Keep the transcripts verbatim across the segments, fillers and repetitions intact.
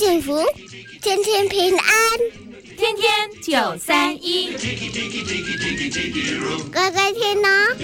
幸福，天天平安， 天天九三一， 乖乖听哦。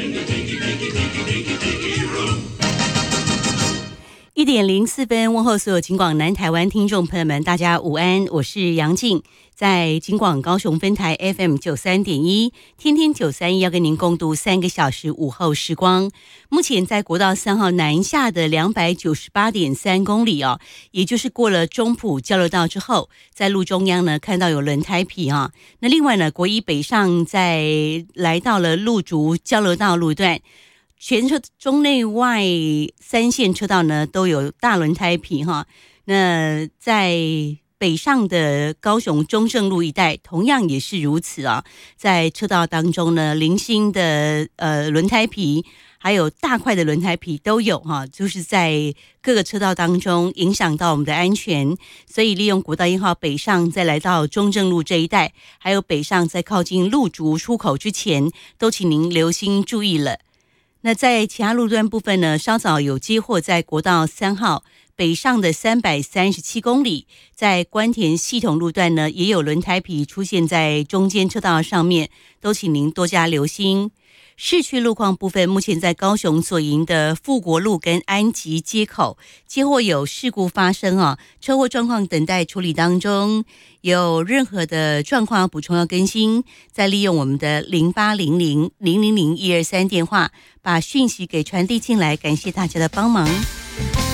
一点零四分，问候所有警广南台湾听众朋友们，大家午安，我是杨静，在警广高雄分台 F M 九三点一，天天九三一要跟您共度三个小时午后时光。目前在国道三号南下的两百九十八点三公里哦，也就是过了中埔交流道之后，在路中央呢看到有轮胎皮啊。那另外呢，国一北上在来到了路竹交流道路段。全车中内外三线车道呢都有大轮胎皮哈，那在北上的高雄中正路一带同样也是如此啊，在车道当中呢，零星的呃轮胎皮还有大块的轮胎皮都有哈，就是在各个车道当中影响到我们的安全，所以利用国道一号北上再来到中正路这一带，还有北上在靠近路竹出口之前，都请您留心注意了。那在其他路段部分呢，稍早有接获在国道三号北上的三百三十七公里，在关田系统路段呢，也有轮胎皮出现在中间车道上面，都请您多加留心。市区路况部分，目前在高雄所营的富国路跟安吉街口接获有事故发生啊，车祸状况等待处理当中，有任何的状况补充要更新，再利用我们的零八零零零零零一二三电话把讯息给传递进来，感谢大家的帮忙。